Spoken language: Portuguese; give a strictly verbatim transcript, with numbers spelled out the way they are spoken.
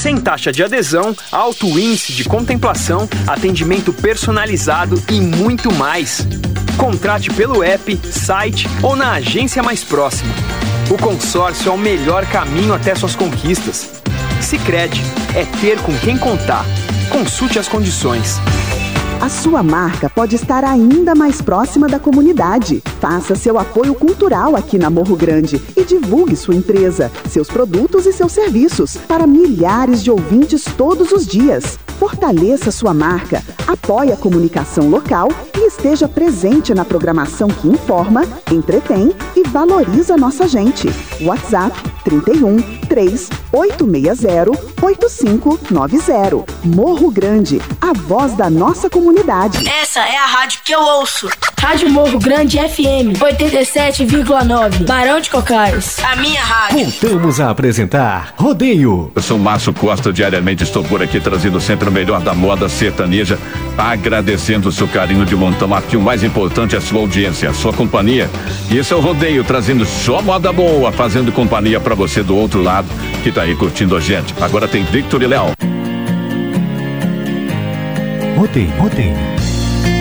Sem taxa de adesão, alto índice de contemplação, atendimento personalizado e muito mais. Contrate pelo app, site ou na agência mais próxima. O consórcio é o melhor caminho até suas conquistas. Sicredi, é ter com quem contar. Consulte as condições. A sua marca pode estar ainda mais próxima da comunidade. Faça seu apoio cultural aqui na Morro Grande e divulgue sua empresa, seus produtos e seus serviços para milhares de ouvintes todos os dias. Fortaleça sua marca, apoie a comunicação local e esteja presente na programação que informa, entretém e valoriza nossa gente. WhatsApp trinta e um, três oito seis zero, oito cinco nove zero. Morro Grande, a voz da nossa comunidade. Essa é a rádio que eu ouço. Rádio Morro Grande F M oitenta e sete vírgula nove, Barão de Cocais. A minha rádio. Voltamos a apresentar Rodeio. Eu sou Márcio Costa, diariamente estou por aqui trazendo sempre o melhor da moda sertaneja, agradecendo o seu carinho de montão. Aqui o mais importante é a sua audiência, a sua companhia. E esse é o Rodeio, trazendo só moda boa, fazendo companhia pra você do outro lado, que tá aí curtindo a gente. Agora tem Victor e Léo. Rodeio, rodeio.